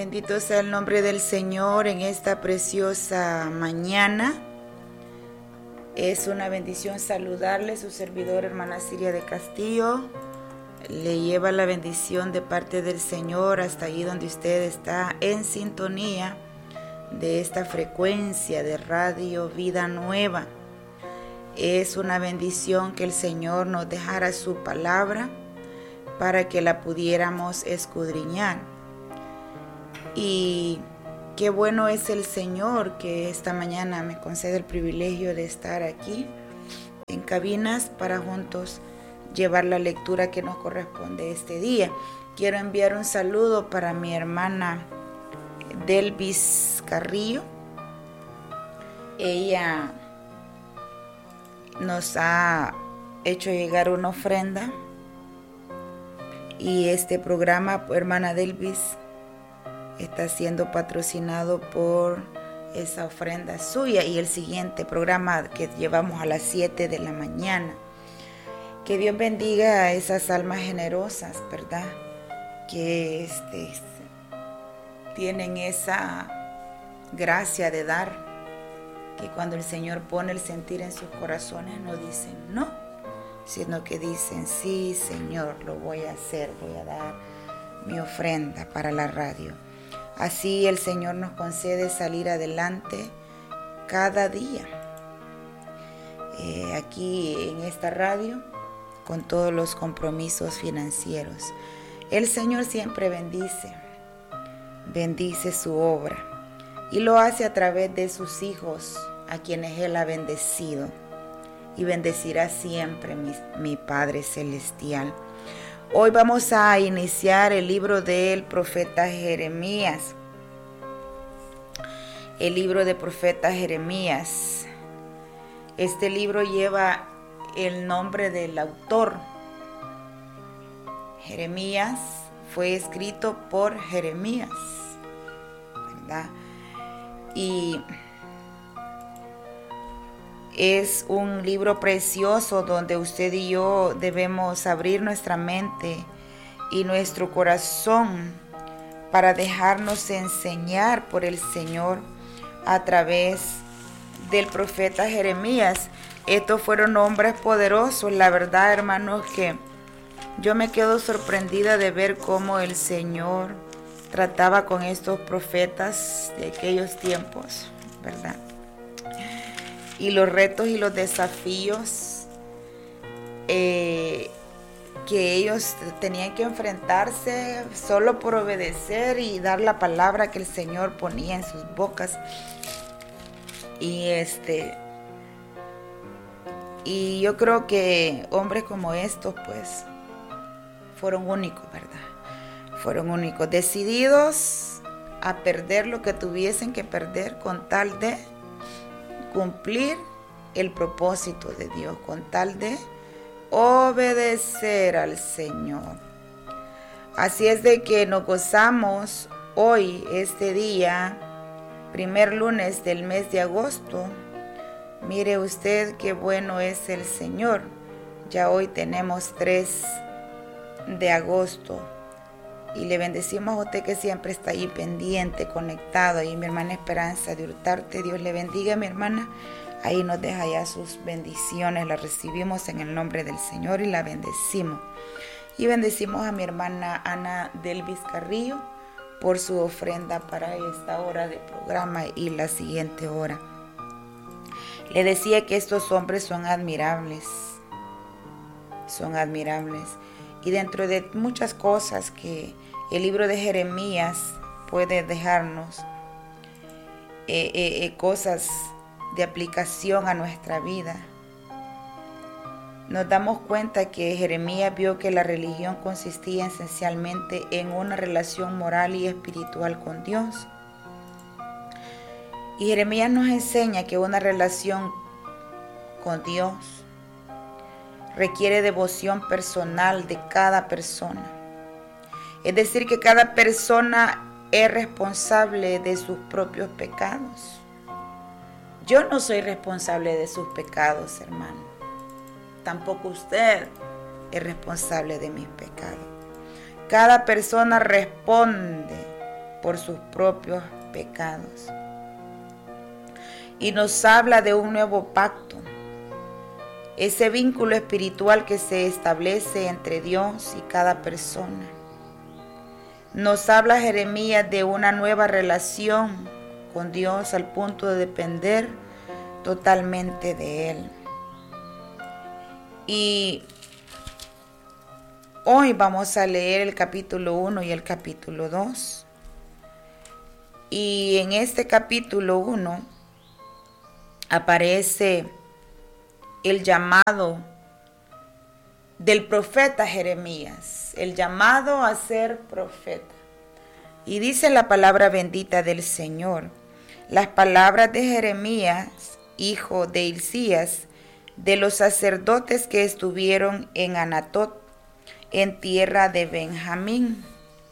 Bendito sea el nombre del Señor en esta preciosa mañana. Es una bendición saludarle, su servidor, hermana Siria de Castillo. Le lleva la bendición de parte del Señor hasta allí donde usted está en sintonía de esta frecuencia de Radio Vida Nueva. Es una bendición que el Señor nos dejara su palabra para que la pudiéramos escudriñar. Y qué bueno es el Señor que esta mañana me concede el privilegio de estar aquí en cabinas para juntos llevar la lectura que nos corresponde este día. Quiero enviar un saludo para mi hermana Delvis Carrillo. Ella nos ha hecho llegar una ofrenda y este programa, hermana Delvis, está siendo patrocinado por esa ofrenda suya y el siguiente programa que llevamos a las 7 de la mañana. Que Dios bendiga a esas almas generosas, ¿verdad? Que tienen esa gracia de dar, que cuando el Señor pone el sentir en sus corazones no dicen no, sino que dicen sí, Señor, lo voy a hacer, voy a dar mi ofrenda para la radio. Así el Señor nos concede salir adelante cada día aquí en esta radio con todos los compromisos financieros. El Señor siempre bendice su obra y lo hace a través de sus hijos a quienes Él ha bendecido y bendecirá siempre mi Padre Celestial. Hoy vamos a iniciar el libro del profeta Jeremías. El libro del profeta Jeremías. Este libro lleva el nombre del autor. Jeremías fue escrito por Jeremías, ¿verdad? Y es un libro precioso donde usted y yo debemos abrir nuestra mente y nuestro corazón para dejarnos enseñar por el Señor a través del profeta Jeremías. Estos fueron hombres poderosos, la verdad, hermanos, que yo me quedo sorprendida de ver cómo el Señor trataba con estos profetas de aquellos tiempos, ¿verdad? Y los retos y los desafíos que ellos tenían que enfrentarse solo por obedecer y dar la palabra que el Señor ponía en sus bocas. Y yo creo que hombres como estos, pues, fueron únicos, ¿verdad? Fueron únicos, decididos a perder lo que tuviesen que perder con tal de cumplir el propósito de Dios, con tal de obedecer al Señor. Así es de que nos gozamos hoy, este día, primer lunes del mes de agosto. Mire usted qué bueno es el Señor. Ya hoy tenemos 3 de agosto. Y le bendecimos a usted que siempre está ahí pendiente, conectado. Ahí mi hermana Esperanza de Hurtarte, Dios le bendiga, mi hermana. Ahí nos deja ya sus bendiciones, las recibimos en el nombre del Señor y la bendecimos. Y bendecimos a mi hermana Ana Delvis Carrillo por su ofrenda para esta hora de programa y la siguiente hora. Le decía que estos hombres son admirables. Son admirables. Y dentro de muchas cosas que el libro de Jeremías puede dejarnos, cosas de aplicación a nuestra vida, nos damos cuenta que Jeremías vio que la religión consistía esencialmente en una relación moral y espiritual con Dios. Y Jeremías nos enseña que una relación con Dios requiere devoción personal de cada persona. Es decir, que cada persona es responsable de sus propios pecados. Yo no soy responsable de sus pecados, hermano. Tampoco usted es responsable de mis pecados. Cada persona responde por sus propios pecados. Y nos habla de un nuevo pacto, ese vínculo espiritual que se establece entre Dios y cada persona. Nos habla Jeremías de una nueva relación con Dios al punto de depender totalmente de Él. Y hoy vamos a leer el capítulo 1 y el capítulo 2. Y en este capítulo 1 aparece el llamado del profeta Jeremías, el llamado a ser profeta. Y dice la palabra bendita del Señor: las palabras de Jeremías, hijo de Hilcías, de los sacerdotes que estuvieron en Anatot, en tierra de Benjamín.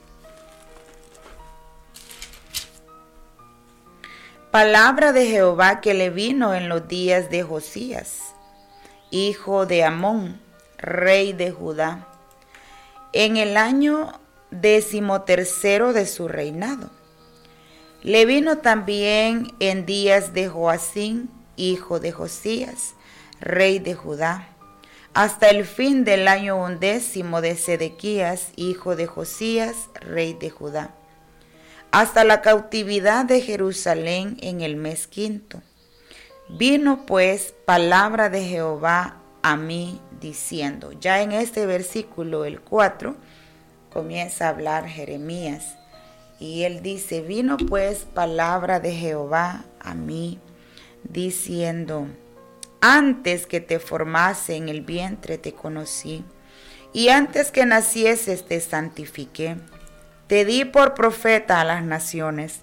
Palabra de Jehová que le vino en los días de Josías, hijo de Amón, rey de Judá, en el año 13º de su reinado. Le vino también en días de Joacim, hijo de Josías, rey de Judá, hasta el fin del año 11 de Sedequías, hijo de Josías, rey de Judá, hasta la cautividad de Jerusalén en el mes 5. Vino pues palabra de Jehová a mí diciendo. Ya en este versículo, el 4, comienza a hablar Jeremías. Y él dice: vino pues palabra de Jehová a mí diciendo: antes que te formase en el vientre te conocí, y antes que nacieses te santifiqué. Te di por profeta a las naciones.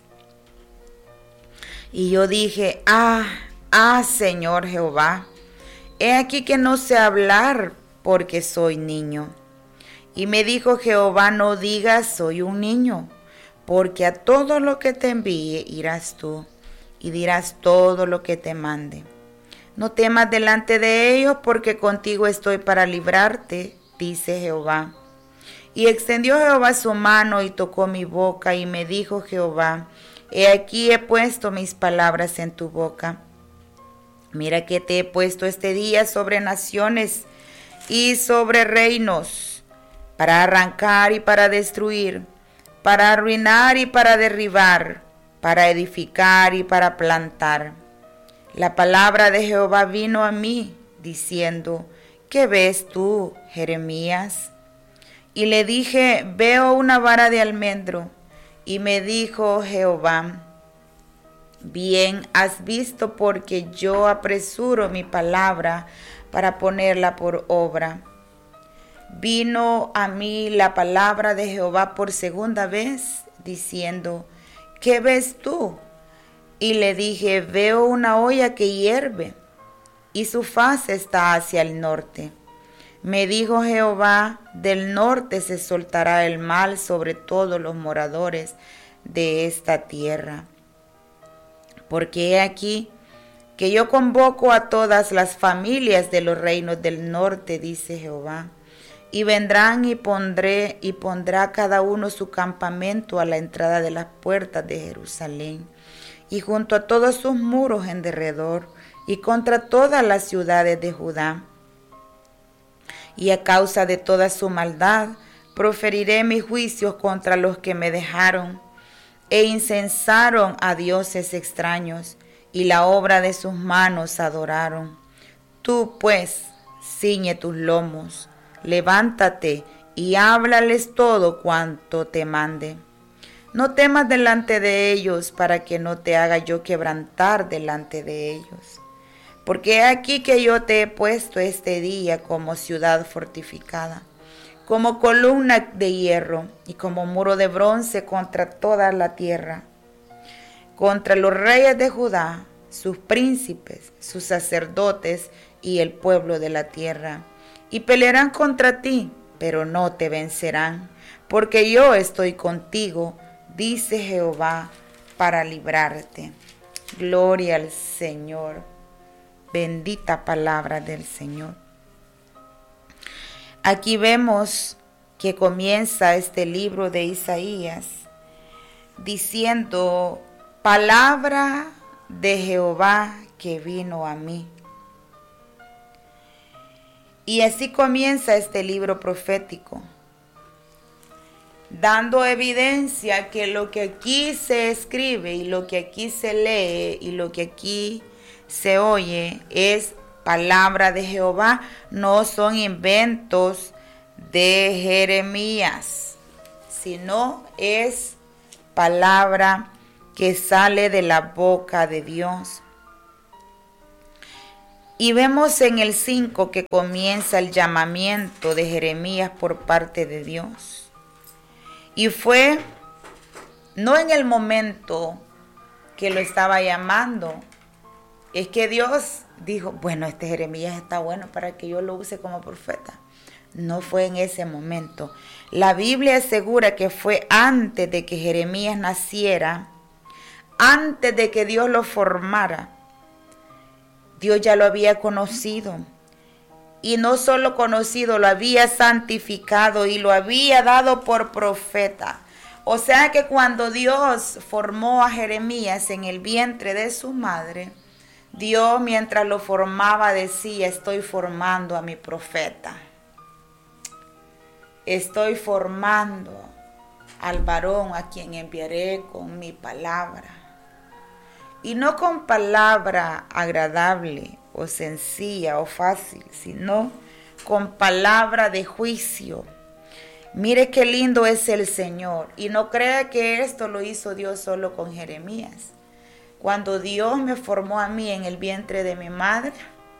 Y yo dije: Señor Jehová, he aquí que no sé hablar porque soy niño. Y me dijo Jehová: no digas soy un niño, porque a todo lo que te envíe irás tú, y dirás todo lo que te mande. No temas delante de ellos, porque contigo estoy para librarte, dice Jehová. Y extendió Jehová su mano y tocó mi boca, y me dijo Jehová: he aquí he puesto mis palabras en tu boca. Mira que te he puesto este día sobre naciones y sobre reinos, para arrancar y para destruir, para arruinar y para derribar, para edificar y para plantar. La palabra de Jehová vino a mí, diciendo: ¿qué ves tú, Jeremías? Y le dije: veo una vara de almendro. Y me dijo Jehová: bien has visto, porque yo apresuro mi palabra para ponerla por obra. Vino a mí la palabra de Jehová por segunda vez, diciendo: ¿qué ves tú? Y le dije: veo una olla que hierve, y su faz está hacia el norte. Me dijo Jehová: del norte se soltará el mal sobre todos los moradores de esta tierra. Porque he aquí que yo convoco a todas las familias de los reinos del norte, dice Jehová, y vendrán y pondrá cada uno su campamento a la entrada de las puertas de Jerusalén, y junto a todos sus muros en derredor, y contra todas las ciudades de Judá. Y a causa de toda su maldad, proferiré mis juicios contra los que me dejaron, e incensaron a dioses extraños, y la obra de sus manos adoraron. Tú, pues, ciñe tus lomos, levántate, y háblales todo cuanto te mande. No temas delante de ellos, para que no te haga yo quebrantar delante de ellos. Porque he aquí que yo te he puesto este día como ciudad fortificada, como columna de hierro y como muro de bronce contra toda la tierra, contra los reyes de Judá, sus príncipes, sus sacerdotes y el pueblo de la tierra. Y pelearán contra ti, pero no te vencerán, porque yo estoy contigo, dice Jehová, para librarte. Gloria al Señor. Bendita palabra del Señor. Aquí vemos que comienza este libro de Isaías diciendo: palabra de Jehová que vino a mí. Y así comienza este libro profético, dando evidencia que lo que aquí se escribe y lo que aquí se lee y lo que aquí se oye es palabra de Jehová, no son inventos de Jeremías, sino es palabra que sale de la boca de Dios. Y vemos en el 5 que comienza el llamamiento de Jeremías por parte de Dios. Y fue no en el momento que lo estaba llamando, es que Dios dijo: bueno, este Jeremías está bueno para que yo lo use como profeta. No fue en ese momento. La Biblia asegura que fue antes de que Jeremías naciera, antes de que Dios lo formara. Dios ya lo había conocido. Y no solo conocido, lo había santificado y lo había dado por profeta. O sea que cuando Dios formó a Jeremías en el vientre de su madre, Dios mientras lo formaba decía: estoy formando a mi profeta. Estoy formando al varón a quien enviaré con mi palabra. Y no con palabra agradable o sencilla o fácil, sino con palabra de juicio. Mire qué lindo es el Señor. Y no crea que esto lo hizo Dios solo con Jeremías. Cuando Dios me formó a mí en el vientre de mi madre,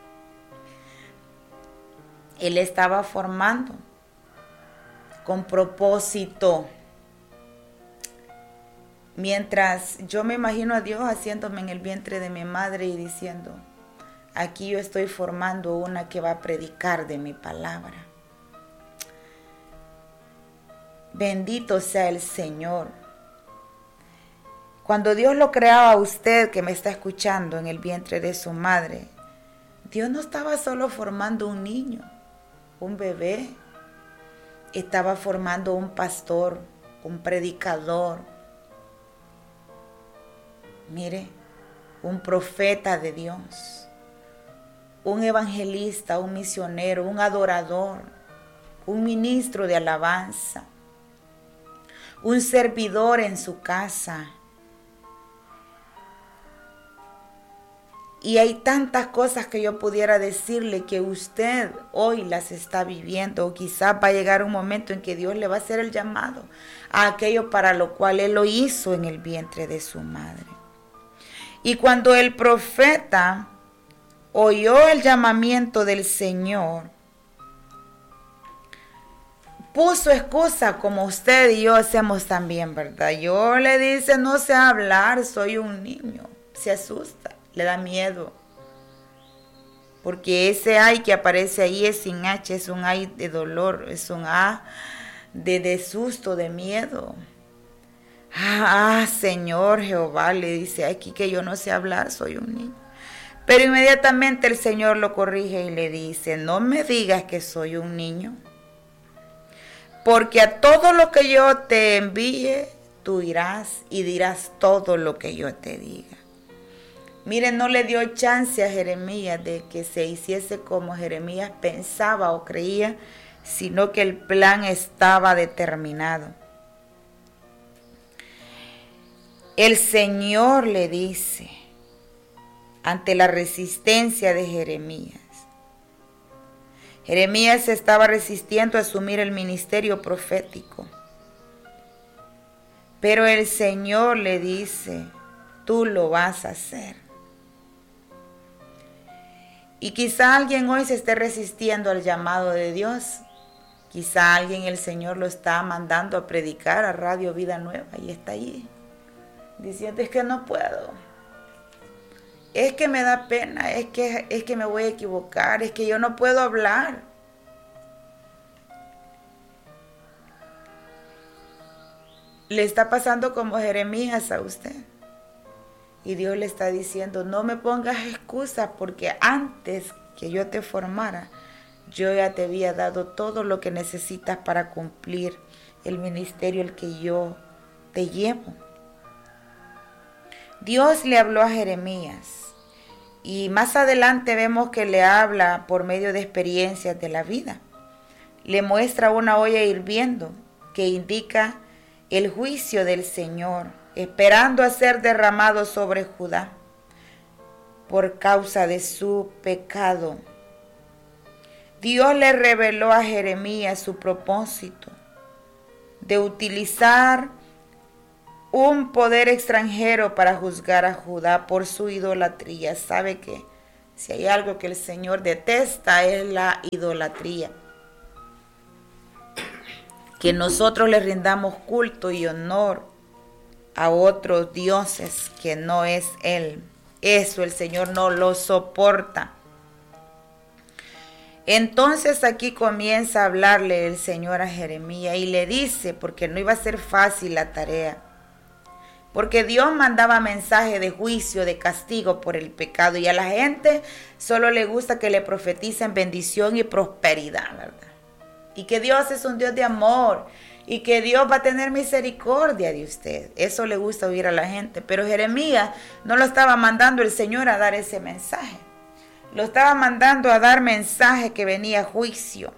Él estaba formando con propósito. Mientras yo me imagino a Dios haciéndome en el vientre de mi madre y diciendo: aquí yo estoy formando una que va a predicar de mi palabra. Bendito sea el Señor. Cuando Dios lo creaba a usted que me está escuchando en el vientre de su madre, Dios no estaba solo formando un niño, un bebé. Estaba formando un pastor, un predicador. Mire, un profeta de Dios, un evangelista, un misionero, un adorador, un ministro de alabanza, un servidor en su casa. Y hay tantas cosas que yo pudiera decirle que usted hoy las está viviendo, o quizás va a llegar un momento en que Dios le va a hacer el llamado a aquello para lo cual Él lo hizo en el vientre de su madre. Y cuando el profeta oyó el llamamiento del Señor, puso excusa como usted y yo hacemos también, ¿verdad? Yo le dice: no sé hablar, soy un niño. Se asusta, le da miedo. Porque ese ay que aparece ahí es sin H, es un ay de dolor, es un A de susto, de miedo. Señor Jehová, le dice aquí que yo no sé hablar, soy un niño. Pero inmediatamente el Señor lo corrige y le dice: no me digas que soy un niño, porque a todo lo que yo te envíe, tú irás y dirás todo lo que yo te diga. Miren, no le dio chance a Jeremías de que se hiciese como Jeremías pensaba o creía, sino que el plan estaba determinado. El Señor le dice, ante la resistencia de Jeremías, Jeremías se estaba resistiendo a asumir el ministerio profético, pero el Señor le dice: tú lo vas a hacer. Y quizá alguien hoy se esté resistiendo al llamado de Dios. Quizá alguien el Señor lo está mandando a predicar a Radio Vida Nueva y está allí diciendo: es que no puedo, es que me da pena, es que me voy a equivocar, es que yo no puedo hablar. Le está pasando como Jeremías a usted. Y Dios le está diciendo: no me pongas excusas, porque antes que yo te formara, yo ya te había dado todo lo que necesitas para cumplir el ministerio el que yo te llevo. Dios le habló a Jeremías y más adelante vemos que le habla por medio de experiencias de la vida. Le muestra una olla hirviendo que indica el juicio del Señor, esperando a ser derramado sobre Judá por causa de su pecado. Dios le reveló a Jeremías su propósito de utilizar un poder extranjero para juzgar a Judá por su idolatría. Sabe que si hay algo que el Señor detesta es la idolatría. Que nosotros le rindamos culto y honor a otros dioses que no es Él. Eso el Señor no lo soporta. Entonces aquí comienza a hablarle el Señor a Jeremías y le dice, porque no iba a ser fácil la tarea, porque Dios mandaba mensaje de juicio, de castigo por el pecado, y a la gente solo le gusta que le profeticen bendición y prosperidad, ¿verdad? Y que Dios es un Dios de amor y que Dios va a tener misericordia de usted. Eso le gusta oír a la gente. Pero Jeremías no lo estaba mandando el Señor a dar ese mensaje. Lo estaba mandando a dar mensaje que venía juicio.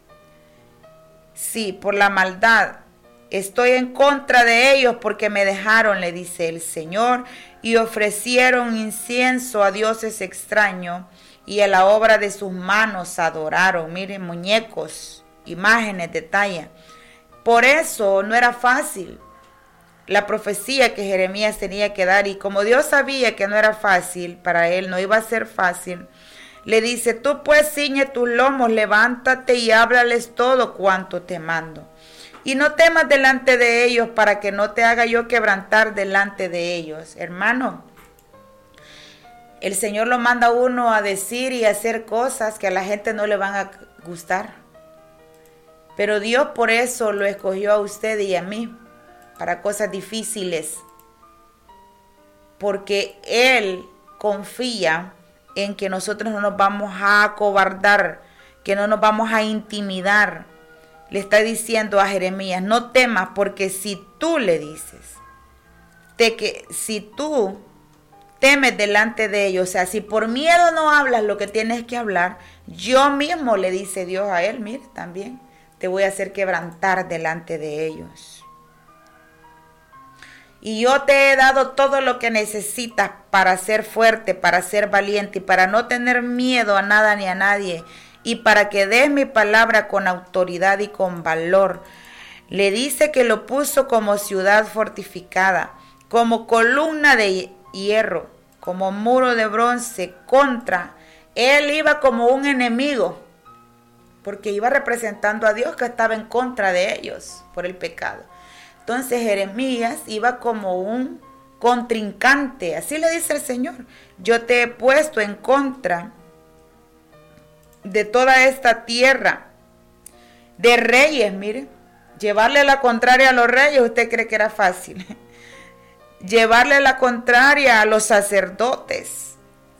Sí, por la maldad. Estoy en contra de ellos porque me dejaron, le dice el Señor, y ofrecieron incienso a dioses extraños y a la obra de sus manos adoraron. Miren, muñecos, imágenes de talla. Por eso no era fácil la profecía que Jeremías tenía que dar, y como Dios sabía que no era fácil para él, no iba a ser fácil, le dice: tú pues ciñe tus lomos, levántate y háblales todo cuanto te mando. Y no temas delante de ellos, para que no te haga yo quebrantar delante de ellos. Hermano, el Señor lo manda a uno a decir y a hacer cosas que a la gente no le van a gustar. Pero Dios por eso lo escogió a usted y a mí, para cosas difíciles. Porque Él confía en que nosotros no nos vamos a acobardar, que no nos vamos a intimidar. Le está diciendo a Jeremías: no temas, porque si tú le dices, si tú temes delante de ellos, o sea, si por miedo no hablas lo que tienes que hablar, yo mismo, le dice Dios a él, mire, también te voy a hacer quebrantar delante de ellos. Y yo te he dado todo lo que necesitas para ser fuerte, para ser valiente y para no tener miedo a nada ni a nadie, y para que des mi palabra con autoridad y con valor. Le dice que lo puso como ciudad fortificada, como columna de hierro, como muro de bronce contra. Él iba como un enemigo, porque iba representando a Dios que estaba en contra de ellos por el pecado. Entonces Jeremías iba como un contrincante, así le dice el Señor: yo te he puesto en contra de toda esta tierra, de reyes. Mire, llevarle la contraria a los reyes, ¿usted cree que era fácil? Llevarle la contraria a los sacerdotes,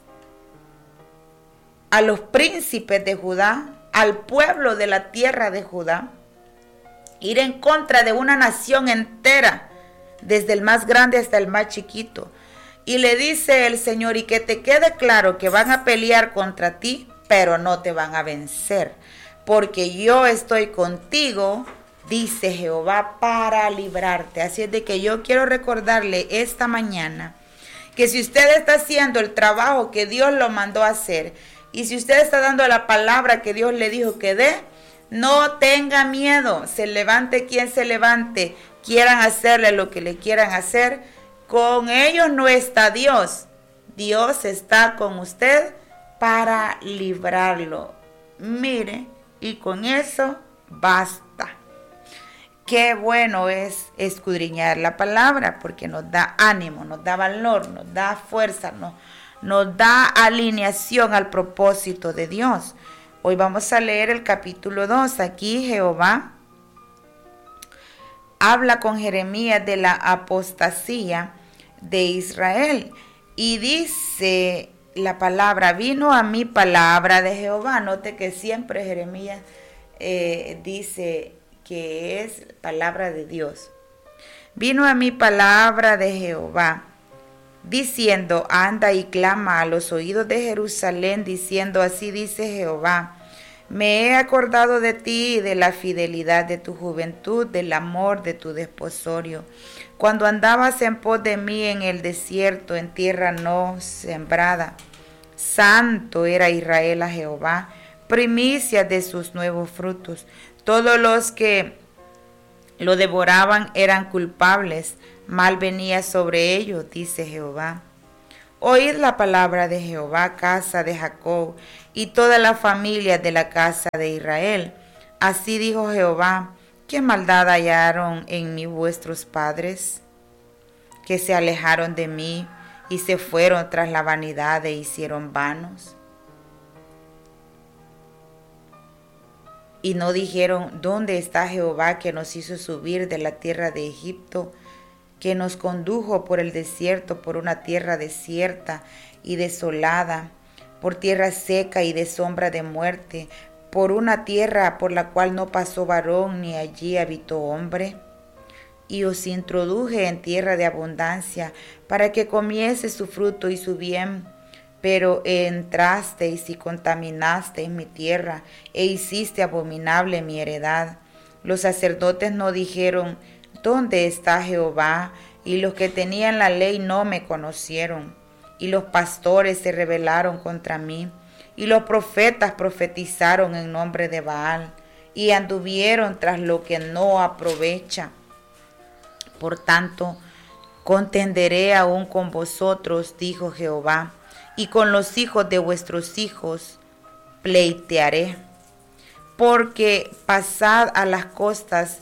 a los príncipes de Judá, al pueblo de la tierra de Judá. Ir en contra de una nación entera, desde el más grande hasta el más chiquito. Y le dice el Señor: y que te quede claro que van a pelear contra ti, pero no te van a vencer, porque yo estoy contigo, dice Jehová, para librarte. Así es de que yo quiero recordarle esta mañana que si usted está haciendo el trabajo que Dios lo mandó a hacer, y si usted está dando la palabra que Dios le dijo que dé, no tenga miedo. Se levante quien se levante, quieran hacerle lo que le quieran hacer, con ellos no está Dios. Dios está con usted para librarlo. Mire, y con eso basta. Qué bueno es escudriñar la palabra, porque nos da ánimo, nos da valor, nos da fuerza, nos da alineación al propósito de Dios. Hoy vamos a leer el capítulo 2. Aquí Jehová habla con Jeremías de la apostasía de Israel. Y dice la palabra: vino a mí palabra de Jehová. Note que siempre Jeremías dice que es palabra de Dios. Vino a mí palabra de Jehová, diciendo: anda y clama a los oídos de Jerusalén, diciendo: así dice Jehová, me he acordado de ti y de la fidelidad de tu juventud, del amor de tu desposorio, cuando andabas en pos de mí en el desierto, en tierra no sembrada. Santo era Israel a Jehová, primicias de sus nuevos frutos. Todos los que lo devoraban eran culpables, mal venía sobre ellos, dice Jehová. Oíd la palabra de Jehová, casa de Jacob, y toda la familia de la casa de Israel. Así dijo Jehová: ¿qué maldad hallaron en mí vuestros padres, que se alejaron de mí y se fueron tras la vanidad e hicieron vanos? Y no dijeron: ¿dónde está Jehová que nos hizo subir de la tierra de Egipto, que nos condujo por el desierto, por una tierra desierta y desolada, por tierra seca y de sombra de muerte, por una tierra por la cual no pasó varón ni allí habitó hombre? Y os introduje en tierra de abundancia, para que comiese su fruto y su bien. Pero entrasteis y contaminasteis mi tierra, e hiciste abominable mi heredad. Los sacerdotes no dijeron: ¿dónde está Jehová? Y los que tenían la ley no me conocieron. Y los pastores se rebelaron contra mí, y los profetas profetizaron en nombre de Baal, y anduvieron tras lo que no aprovecha. Por tanto, contenderé aún con vosotros, dijo Jehová, y con los hijos de vuestros hijos pleitearé. Porque pasad a las costas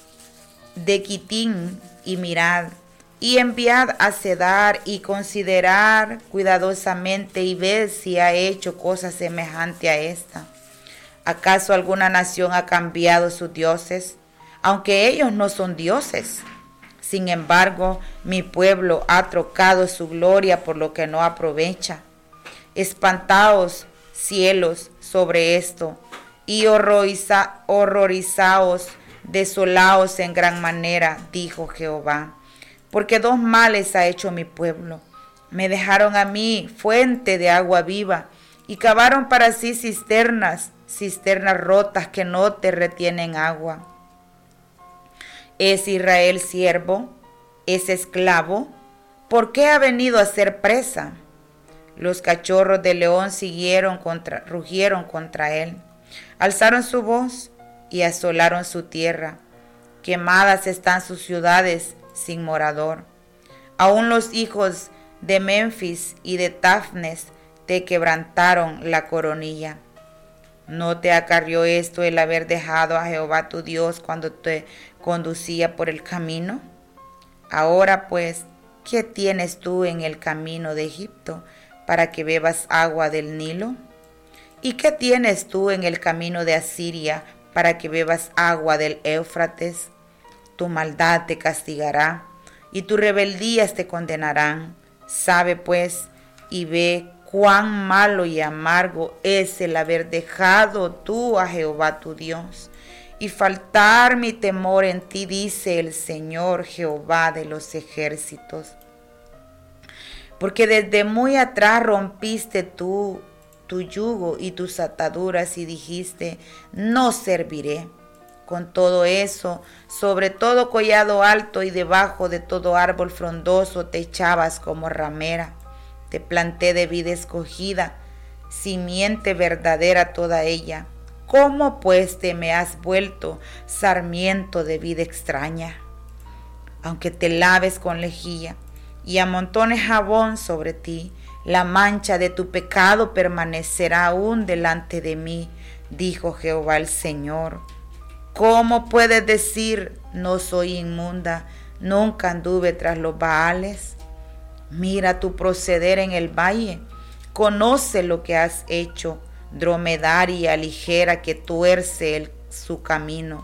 de Quitín y mirad, y enviad a Cedar y considerar cuidadosamente y ved si ha hecho cosa semejante a esta. ¿Acaso alguna nación ha cambiado sus dioses? Aunque ellos no son dioses. Sin embargo, mi pueblo ha trocado su gloria por lo que no aprovecha. Espantaos, cielos, sobre esto, y horrorizaos, desolaos en gran manera, dijo Jehová. Porque dos males ha hecho mi pueblo. Me dejaron a mí fuente de agua viva, y cavaron para sí cisternas rotas que no te retienen agua. ¿Es Israel siervo? ¿Es esclavo? ¿Por qué ha venido a ser presa? Los cachorros de león rugieron contra él. Alzaron su voz y asolaron su tierra. Quemadas están sus ciudades sin morador. Aún los hijos de Memphis y de Tafnes te quebrantaron la coronilla. ¿No te acarrió esto el haber dejado a Jehová tu Dios cuando te conducía por el camino? Ahora pues, ¿qué tienes tú en el camino de Egipto para que bebas agua del Nilo? ¿Y qué tienes tú en el camino de Asiria para que bebas agua del Éufrates? Tu maldad te castigará y tus rebeldías te condenarán. Sabe pues y ve cuán malo y amargo es el haber dejado tú a Jehová tu Dios y faltar mi temor en ti, dice el Señor Jehová de los ejércitos. Porque desde muy atrás rompiste tú tu yugo y tus ataduras y dijiste: no serviré. Con todo eso, sobre todo collado alto y debajo de todo árbol frondoso te echabas como ramera. Te planté de vid escogida, simiente verdadera toda ella. ¿Cómo pues te me has vuelto sarmiento de vid extraña? Aunque te laves con lejía y amontones jabón sobre ti, la mancha de tu pecado permanecerá aún delante de mí, dijo Jehová el Señor. ¿Cómo puedes decir: no soy inmunda, nunca anduve tras los Baales? Mira tu proceder en el valle, conoce lo que has hecho, dromedaria ligera que tuerce su camino.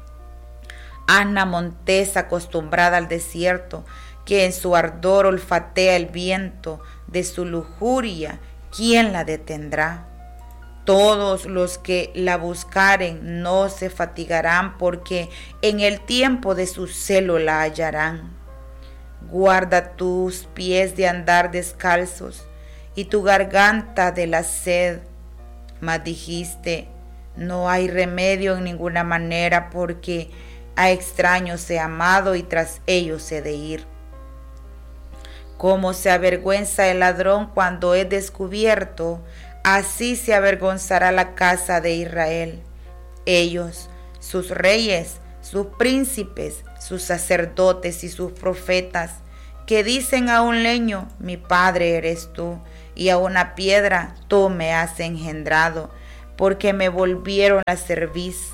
Asna montesa acostumbrada al desierto, que en su ardor olfatea el viento de su lujuria, ¿quién la detendrá? Todos los que la buscaren no se fatigarán, porque en el tiempo de su celo la hallarán. Guarda tus pies de andar descalzos y tu garganta de la sed. Mas dijiste, no hay remedio en ninguna manera, porque a extraños he amado y tras ellos he de ir. Como se avergüenza el ladrón cuando es descubierto, así se avergonzará la casa de Israel. Ellos, sus reyes, sus príncipes, sus sacerdotes y sus profetas, que dicen a un leño, mi padre eres tú, y a una piedra, tú me has engendrado, porque me volvieron la cerviz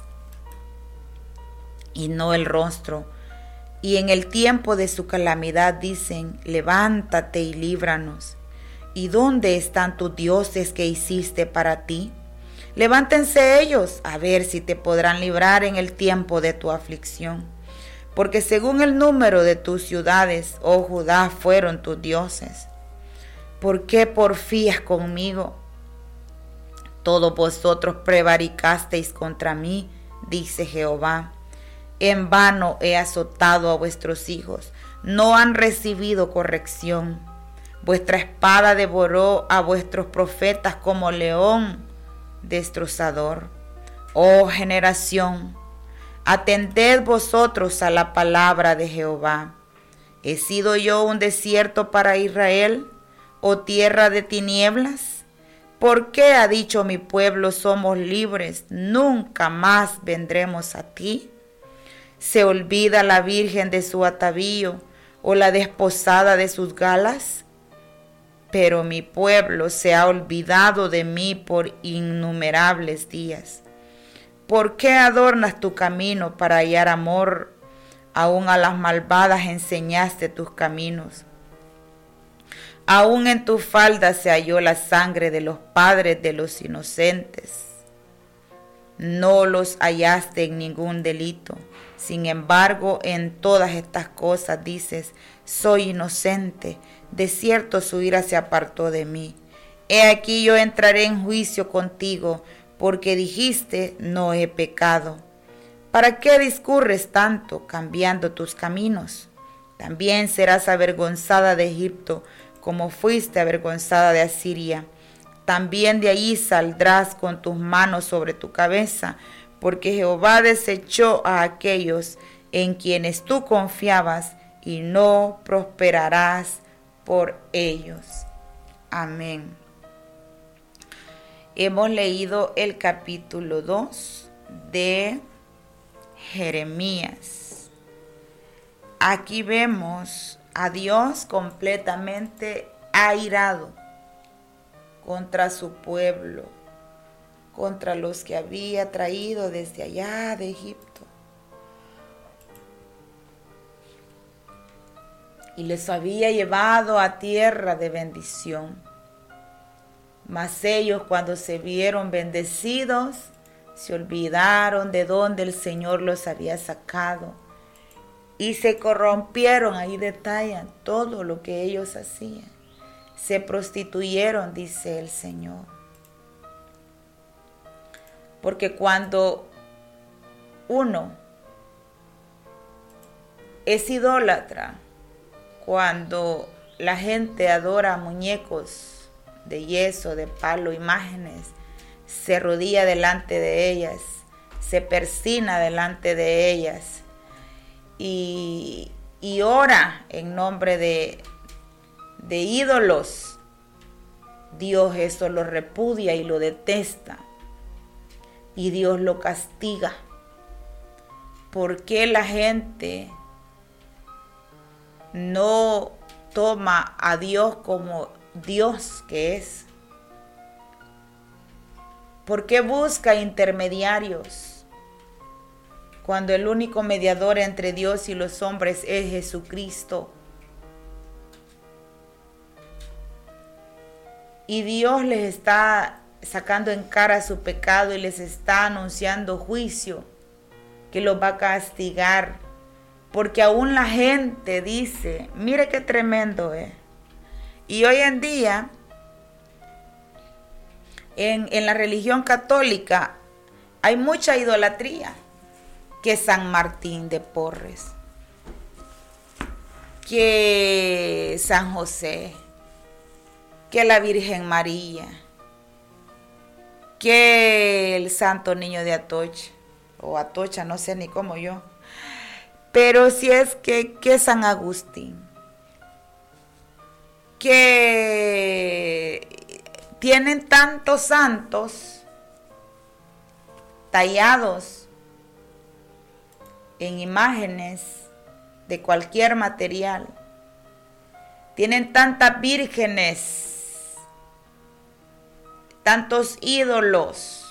y no el rostro. Y en el tiempo de su calamidad dicen, levántate y líbranos. ¿Y dónde están tus dioses que hiciste para ti? Levántense ellos a ver si te podrán librar en el tiempo de tu aflicción. Porque según el número de tus ciudades, oh Judá, fueron tus dioses. ¿Por qué porfías conmigo? Todos vosotros prevaricasteis contra mí, dice Jehová. En vano he azotado a vuestros hijos, no han recibido corrección. Vuestra espada devoró a vuestros profetas como león destrozador. Oh generación, atended vosotros a la palabra de Jehová. ¿He sido yo un desierto para Israel, o tierra de tinieblas? ¿Por qué ha dicho mi pueblo, somos libres, nunca más vendremos a ti? ¿Se olvida la virgen de su atavío, o la desposada de sus galas? Pero mi pueblo se ha olvidado de mí por innumerables días. ¿Por qué adornas tu camino para hallar amor? Aún a las malvadas enseñaste tus caminos. Aún en tus faldas se halló la sangre de los padres de los inocentes. No los hallaste en ningún delito. Sin embargo, en todas estas cosas dices, soy inocente, de cierto su ira se apartó de mí. He aquí yo entraré en juicio contigo, porque dijiste, no he pecado. ¿Para qué discurres tanto, cambiando tus caminos? También serás avergonzada de Egipto, como fuiste avergonzada de Asiria. También de allí saldrás con tus manos sobre tu cabeza, porque Jehová desechó a aquellos en quienes tú confiabas, y no prosperarás por ellos. Amén. Hemos leído el capítulo 2 de Jeremías. Aquí vemos a Dios completamente airado contra su pueblo, contra los que había traído desde allá de Egipto. Y les había llevado a tierra de bendición. Mas ellos, cuando se vieron bendecidos, se olvidaron de dónde el Señor los había sacado. Y se corrompieron, ahí detallan todo lo que ellos hacían. Se prostituyeron, dice el Señor. Porque cuando uno es idólatra, cuando la gente adora muñecos de yeso, de palo, imágenes, se arrodilla delante de ellas, se persina delante de ellas y ora en nombre de ídolos, Dios eso lo repudia y lo detesta. Y Dios lo castiga. ¿Por qué la gente no toma a Dios como Dios que es? ¿Por qué busca intermediarios cuando el único mediador entre Dios y los hombres es Jesucristo? Y Dios les está sacando en cara su pecado y les está anunciando juicio, que los va a castigar, porque aún la gente dice, mire qué tremendo es. Y hoy en día, en la religión católica, hay mucha idolatría, que San Martín de Porres, que San José, que la Virgen María, que el Santo Niño de Atocha, o Atocha, no sé ni cómo yo, pero si es que San Agustín, que tienen tantos santos tallados en imágenes de cualquier material, tienen tantas vírgenes, tantos ídolos,